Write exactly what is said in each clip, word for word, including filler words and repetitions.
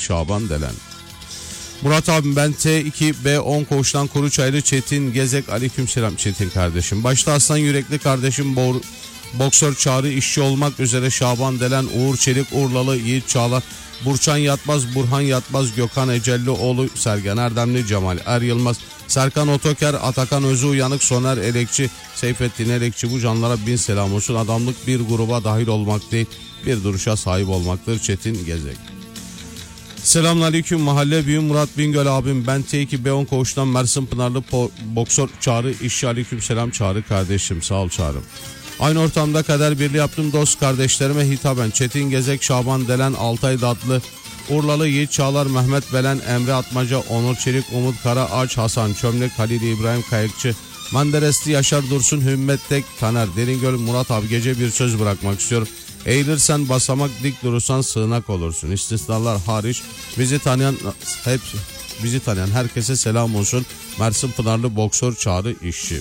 Şaban Delen. Murat abim ben T iki B on koğuştan Kuruçaylı Çetin Gezek. Aleykümselam Çetin kardeşim. Başta Aslan Yürekli kardeşim Bo boksör Çağrı işçi olmak üzere Şaban Delen, Uğur Çelik, Urlalı Yiğit Çağlar, Burçan Yatmaz, Burhan Yatmaz, Gökhan Ecellioğlu, Sergen Erdemli, Cemal Er Yılmaz, Serkan Otoker, Atakan Özü Uyanık, Soner Elekçi, Seyfettin Elekçi. Bu canlara bin selam olsun. Adamlık bir gruba dahil olmak değil, bir duruşa sahip olmaktır. Çetin Gezek. Selamünaleyküm mahalle büyüğüm Murat Bingöl abim. Ben T iki B on koğuştan Mersin Pınarlı boksör Çağrı işçi. Aleykümselam Çağrı kardeşim. Sağ ol Çağrı. Aynı ortamda kader birliği yaptım dost kardeşlerime hitaben Çetin Gezek, Şaban Delen, Altay Datlı, Urlalı Yiğit Çağlar, Mehmet Belen, Emre Atmaca, Onur Çelik, Umut Kara Ağaç, Hasan Çömlek, Halil İbrahim Kayıkçı, Menderesli Yaşar Dursun, Hümmet Tek, Taner Deringöl. Murat abi gece bir söz bırakmak istiyorum. Eğilirsen basamak, dik durursan sığınak olursun. İstisnalar hariç bizi tanıyan hep bizi tanıyan herkese selam olsun. Mersin Pınarlı boksör Çağrı işçi.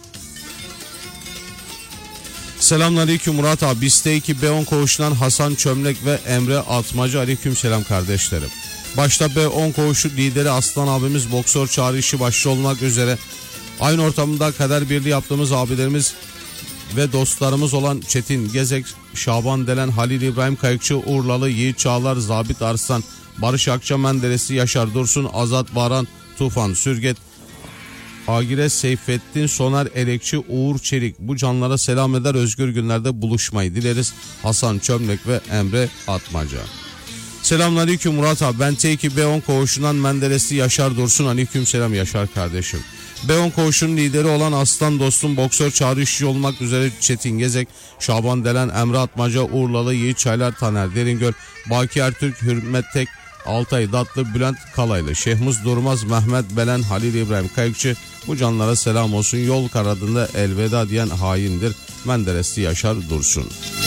Selamünaleyküm Murat abi. Biz T iki B on koğuşundan Hasan Çömlek ve Emre Atmaca. Aleykümselam kardeşlerim. Başta B on koğuşu lideri Aslan abimiz boksör Çağrı işi başta olmak üzere aynı ortamda kader birliği yaptığımız abilerimiz ve dostlarımız olan Çetin Gezek, Şaban Delen, Halil İbrahim Kayıkçı, Urlalı Yiğit Çağlar, Zabit Arslan, Barış Akça, Menderesli Yaşar Dursun, Azat Baran, Tufan Sürget, Agire Seyfettin, Soner Elekçi, Uğur Çelik. Bu canlara selam eder, özgür günlerde buluşmayı dileriz. Hasan Çömlek ve Emre Atmaca. Selamünaleyküm Murat abi. Ben T iki B on koğuşundan Menderesli Yaşar Dursun. Aleykümselam Yaşar kardeşim. B on koğuşunun lideri olan aslan dostum boksör Çağrı işçi olmak üzere Çetin Gezek, Şaban Delen, Emre Atmaca, Urlalı Yiğit Çaylar, Taner Deringöl, Baki Ertürk, Hürmet Tek, Altay Datlı, Bülent Kalaylı, Şehmus Durmaz, Mehmet Belen, Halil İbrahim Kayıkçı. Bu canlara selam olsun. Yol karadında elveda diyen haindir. Menderesli Yaşar Dursun.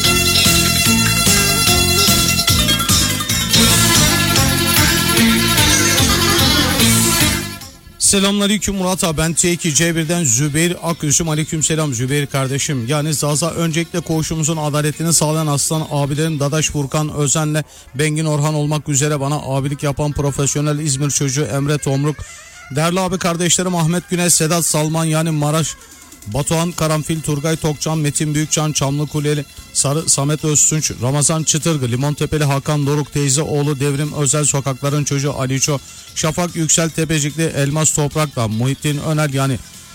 Selamünaleyküm Murat abi. Ben T iki C bir'den Zübeyir Akgülsüm. Aleykümselam Zübeyir kardeşim. Yani Zaza öncelikle koğuşumuzun adaletini sağlayan aslan abilerim Dadaş Furkan Özen'le Bengin Orhan olmak üzere bana abilik yapan profesyonel İzmir çocuğu Emre Tomruk, değerli abi kardeşlerim Ahmet Güneş, Sedat Salman yani Maraş, Batuhan Karanfil, Turgay Tokcan, Metin Büyükcan, Çamlıkuleli, Sarı Samet Öztunç, Ramazan Çıtırgı, Limontepeli Hakan Doruk, Teyzeoğlu Devrim Özel Sokakların çocuğu Aliço, Şafak Yüksel Tepecikli, Elmas Toprak'la Muhittin Önel yani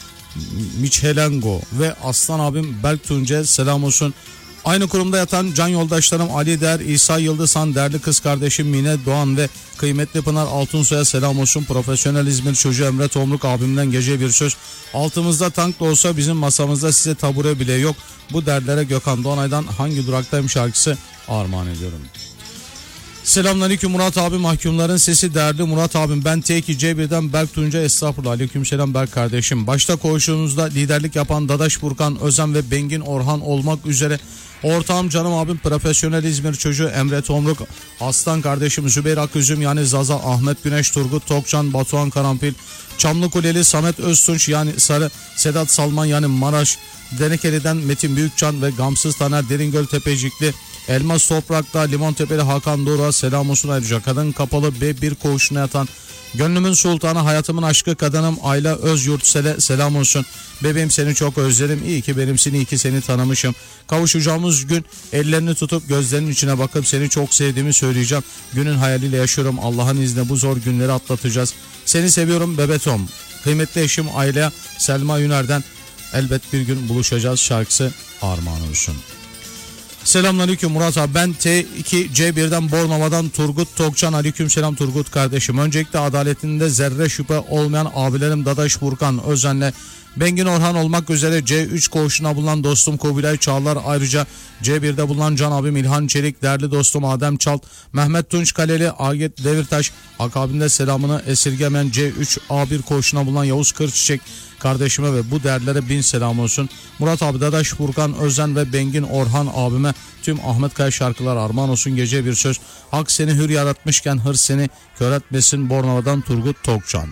Michelengo ve aslan abim Berk Tunce selam olsun. Aynı kurumda yatan can yoldaşlarım Ali Der, İsa Yıldızhan, değerli kız kardeşim Mine Doğan ve kıymetli Pınar Altunsoy'a selam olsun. Profesyonel İzmir çocuğu Emre Tomruk abimden gece bir söz. Altımızda tank da olsa bizim masamızda size tabure bile yok. Bu dertlere Gökhan Doğanay'dan Hangi Duraktayım şarkısı armağan ediyorum. Selamünaleyküm Murat abi, mahkumların sesi değerli Murat abim. Ben T iki C bir'den Berk Tunca. Estağfurullah. Aleykümselam Berk kardeşim. Başta koğuşunuzda liderlik yapan Dadaş Furkan Özen ve Bengin Orhan olmak üzere ortağım canım abim profesyonel İzmir çocuğu Emre Tomruk, aslan kardeşim Zübeyir Aküzüm yani Zaza, Ahmet Güneş, Turgut Tokcan, Batuhan Karanfil, Çamlıkuleli Samet Öztunç yani Sarı, Sedat Salman yani Maraş, Denekeli'den Metin Büyükcan ve Gamsız Taner Deringöl Tepecikli, Elmas Toprak'ta Limontepeli Hakan Doruk'a selam olsun. Ayrıca kadın kapalı B bir koğuşuna yatan gönlümün sultanı, hayatımın aşkı kadınım Ayla Özyurtsel'e selam olsun. Bebeğim seni çok özlerim, iyi ki benimsin, iyi ki seni tanımışım. Kavuşacağımız gün ellerini tutup gözlerinin içine bakıp seni çok sevdiğimi söyleyeceğim. Günün hayaliyle yaşıyorum, Allah'ın izniyle bu zor günleri atlatacağız. Seni seviyorum bebetom. Kıymetli eşim Ayla Selma Yüner'den elbet bir gün buluşacağız şarkısı armağan olsun. Selamünaleyküm Murat abi. Ben T iki C bir'den Bornova'dan Turgut Tokcan. Aleykümselam Turgut kardeşim. Öncelikle adaletinde zerre şüphe olmayan abilerim Dadaş Furkan Özen'le Bengin Orhan olmak üzere C üç koğuşuna bulunan dostum Kubilay Çağlar, ayrıca C bir'de bulunan can abim İlhan Çelik, değerli dostum Adem Çalt, Mehmet Tunç Kaleli, Aget Devirtaş, akabinde selamını esirgemeyen C üç A bir koğuşuna bulunan Yavuz Kırçiçek kardeşime ve bu değerlere bin selam olsun. Murat abi, Dadaş Furkan Özen ve Bengin Orhan abime tüm Ahmet Kaya şarkılar armağan olsun. Gece bir söz. Hak seni hür yaratmışken hırs seni kör etmesin. Bornova'dan Turgut Tokcan.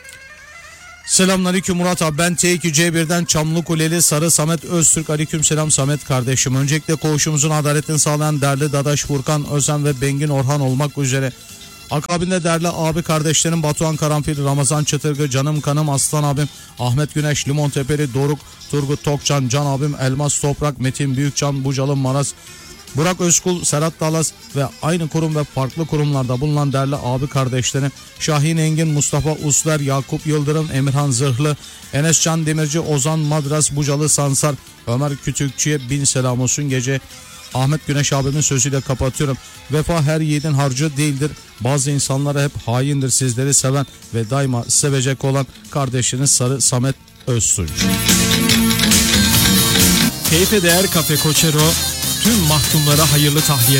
Selamünaleyküm Murat abi. Ben T iki C bir'den Çamlıkuleli Sarı Samet Öztürk. Aleykümselam Samet kardeşim. Öncelikle koğuşumuzun adaletini sağlayan değerli Dadaş Furkan Özen ve Bengin Orhan olmak üzere Akabinde değerli abi kardeşlerim Batuhan Karanfil, Ramazan Çıtırgı, Canım Kanım, Aslan abim, Ahmet Güneş, Limon Tepeli, Doruk, Turgut Tokcan, Can abim, Elmas Toprak, Metin Büyükcan, Bucalı Maras, Burak Özkul, Serhat Dalas ve aynı kurum ve farklı kurumlarda bulunan değerli abi kardeşlerim Şahin Engin, Mustafa Usler, Yakup Yıldırım, Emirhan Zırhlı, Enes Can Demirci, Ozan Madras, Bucalı Sansar, Ömer Kütükçü'ye bin selam olsun. Gece Ahmet Güneş abimin sözüyle kapatıyorum. Vefa her yiğidin harcı değildir. Bazı insanlara hep haindir. Sizleri seven ve daima sevecek olan kardeşiniz Sarı Samet Öztunç. Keyfe Değer Kafe Koçero tüm mahkumlara hayırlı tahliye